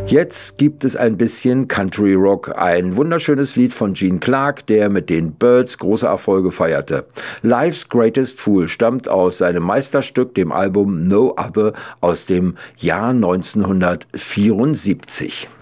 Jetzt gibt es ein bisschen Country Rock, ein wunderschönes Lied von Gene Clark, der mit den Byrds große Erfolge feierte. Life's Greatest Fool stammt aus seinem Meisterstück, dem Album No Other aus dem Jahr 1974.